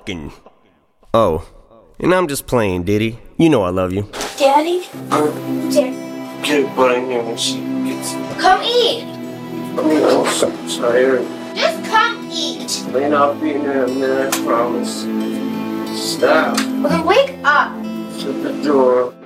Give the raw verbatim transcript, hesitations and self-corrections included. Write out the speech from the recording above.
fucking. Oh, and I'm just playing, Diddy. You know I love you. Daddy? Uh, Dad. Get butt in here when she gets. Come eat. I'm so tired. Just come eat. Man, I'll be in there in a minute, I promise. Stop. Well, then wake up. Shut the door.